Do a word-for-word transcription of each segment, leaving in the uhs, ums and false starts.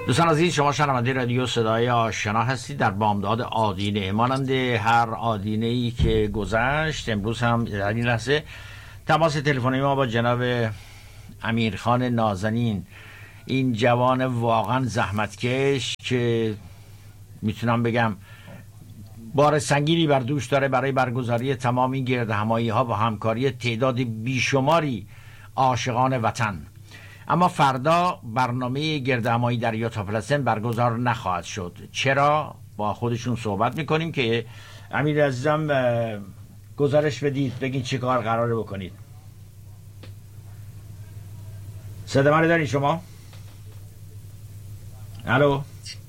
دوستان عزیز، شما شنونده رادیو صدای آشنا هستید در بامداد آدینه. مانند هر آدینه ای که گذشت، امروز هم در این لحظه تماس تلفنی ما با جناب امیرخان نازنین، این جوان واقعا زحمتکش که میتونم بگم بار سنگینی بر دوش داره برای برگزاری تمام این گردهمایی ها و همکاری تعداد بیشماری عاشقان وطن. اما فردا برنامه گردهمایی در یوتا پلسن برگزار نخواهد شد. چرا؟ با خودشون صحبت میکنیم که امیر عزیزم گزارش بدید، بگین چه کار قراره بکنید. صدا من دارین شما؟ الو،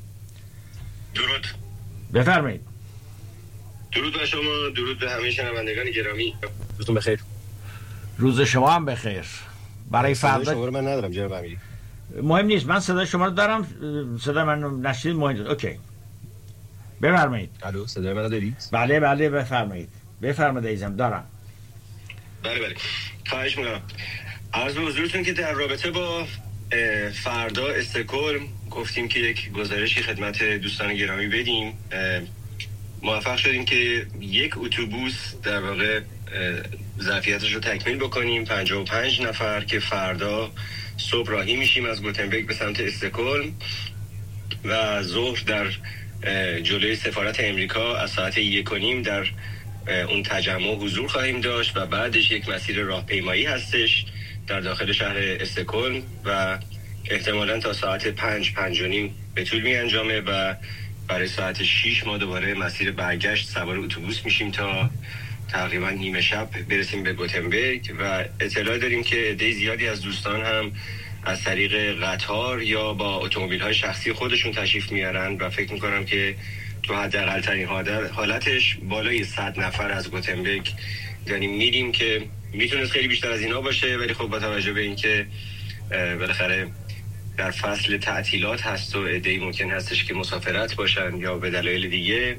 درود. بفرمایید. درود به شما، درود به همه شنوندگان گرامی. روزتون بخیر. روز شما هم بخیر. برای فردا شما رو من ندارم جناب امیری. مهم نیست، من صدای شما رو دارم. صدای من نشید مهم نیست. اوکی، بفرمایید. الو، صدای منو دارید؟ بله بله بفرمایید. بفرمایید عزیزم، دارم. بله بله، خواهش میکنم. عرض به حضورتون که در رابطه با فردا استکهلم گفتیم که یک گزارشی خدمت دوستان گرامی بدیم. موفق شدیم که یک اتوبوس در واقع ظرفیتش رو تکمیل بکنیم، پنجاه و پنج نفر، که فردا صبح راهی میشیم از گوتنبرگ به سمت استکهلم و ظهر در جلوی سفارت امریکا از ساعت یک و نیم در اون تجمع حضور خواهیم داشت و بعدش یک مسیر راهپیمایی هستش در داخل شهر استکهلم و احتمالاً تا ساعت پنج پنج و نیم به طول می انجامه و برای ساعت شیش ما دوباره مسیر برگشت سوار اتوبوس میشیم تا تقریبا نیمه شب برسیم به گوتنبرگ. و اطلاع داریم که عده زیادی از دوستان هم از طریق قطار یا با اتومبیل‌های شخصی خودشون تشریف میارن و فکر میکنم که تو حداقل ترین حالتش بالای صد نفر از گوتنبرگ داریم میریم که میتونست خیلی بیشتر از اینا باشه، ولی خب با توجه به اینکه بالاخره در فصل تعطیلات هست و عده‌ای ممکن هستش که مسافرت باشن یا به دلایل دیگه،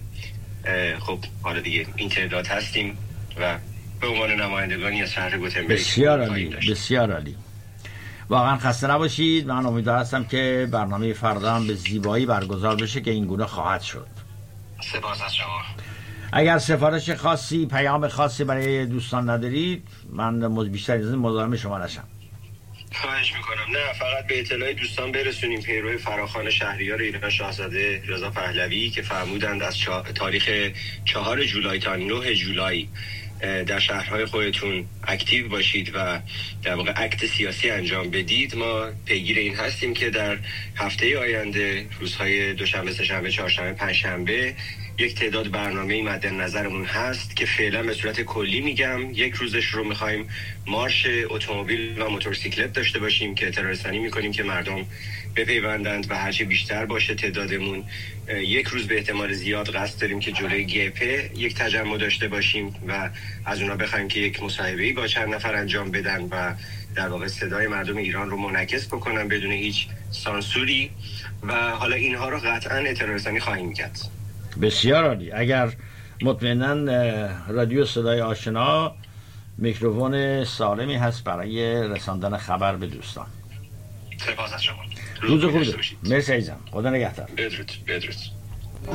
خب حالا دیگه این تعداد هستیم و به عنوان نمایندگانی از شهر گوتنبرگ. بسیار عالی، بسیار عالی. واقعا خسته نباشید. من امیدوار هستم که برنامه فردا هم به زیبایی برگزار بشه که این گونه خواهد شد. سپاس از شما. اگر سفارش خاصی، پیام خاصی برای دوستان ندارید، من بیشتر از این مزاحم شما نشم. خواهش میکنم. نه، فقط به اطلاع دوستان برسونیم پیرو فراخوان شهریار ایران شاهزاده رضا پهلوی که فرمودند از چا... تاریخ چهار جولای تا نه جولای در شهرهای خودتون اکتیو باشید و در واقع اکت سیاسی انجام بدید. ما پیگیر این هستیم که در هفته آینده روزهای دوشنبه، سه‌شنبه، چهارشنبه، پنجشنبه یک تعداد برنامه‌ای مد نظرمون هست که فعلا به صورت کلی میگم یک روزش رو می‌خوایم مارش اتومبیل و موتورسیکلت داشته باشیم که اطلاع‌رسانی می‌کنیم که مردم بپیوندند و هرچی بیشتر باشه تعدادمون. یک روز به احتمال زیاد قصد داریم که جلوی گپه یک تجمع داشته باشیم و از اونا بخوایم که یک مصاحبه‌ای با چند نفر انجام بدن و در واقع صدای مردم ایران رو منعکس بکنن بدون هیچ سانسوری و حالا اینها رو قطعاً اطلاع‌رسانی خواهیم کرد. بسیار عالی. اگر مطمئناً رادیو صدای آشنا میکروفون سالمی هست برای رساندن خبر به دوستان. سپاس از شما. روز خوبی. مرسی عزیزم. خدا نگهدار. بدرود. بدرود.